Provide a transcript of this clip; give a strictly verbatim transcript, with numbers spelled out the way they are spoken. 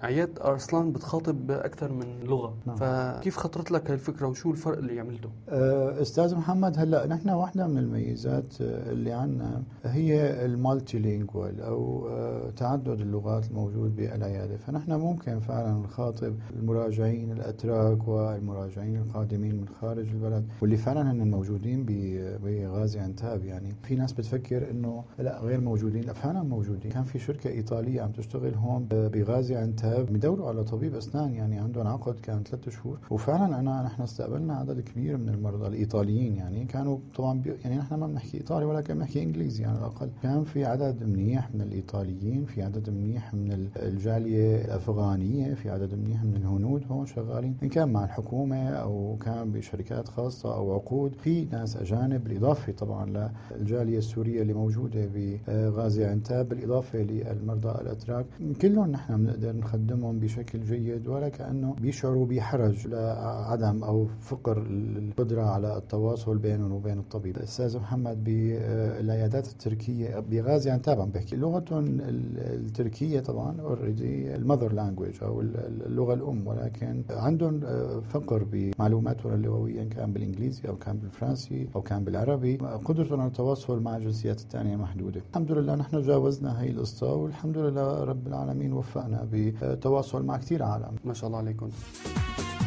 عياد أرسلان بتخاطب أكثر من لغة. نعم. فكيف خطرت لك هاي الفكرة وشو الفرق اللي عملته؟ أستاذ محمد، هلأ نحن واحدة من الميزات اللي عنا هي المالتي لينجوال أو تعدد اللغات الموجود بالعيادة. فنحن ممكن فعلا نخاطب المراجعين الأتراك والمراجعين القادمين من خارج البلد واللي فعلا هن موجودين بغازي عنتاب. يعني في ناس بتفكر إنه لا غير موجودين، لا فعلا موجودين. كان في شركة إيطالية عم تشتغل هون بغازي عنتاب بدوروا على طبيب أسنان، يعني عندهم عقد كان ثلاثة شهور، وفعلا أنا نحن استقبلنا عدد كبير من المرضى الإيطاليين. يعني كانوا طبعا يعني نحن ما بنحكي إيطالي ولكن بنحكي إنجليزي يعني على الأقل. كان في عدد منيح من الإيطاليين، في عدد منيح من الجالية الأفغانية، في عدد منيح من الهنود هون شغالين، إن كان مع الحكومة أو كان بشركات خاصة أو عقود. في ناس أجانب بالإضافة طبعا للجالية السورية اللي موجودة بغازي عنتاب، بالإضافة للمرضى الأتراك. كلهم نحن بنقدر نخدمهم بشكل جيد، ولا كأنه بيشعروا بحرج لعدم أو فقر القدرة على التواصل بينهم وبين الطبيب. أستاذ محمد، بالعيادات التركية بغازي عنتاب عم بحكي لغتهم التركية طبعا اوريدي المذر لانجويج أو اللغة الأم، ولكن عندهم فقر بمعلوماتهم اللغوية، إن كان بالإنجليزي أو كان بالفرنسي أو كان بالعربي. قدرتهم على التواصل مع الجنسيات الثانية محدودة. الحمد لله نحن جاوزنا هاي القصة، والحمد لله رب العالمين وفقنا بتواصل مع كثير عالم. ما شاء الله عليكم.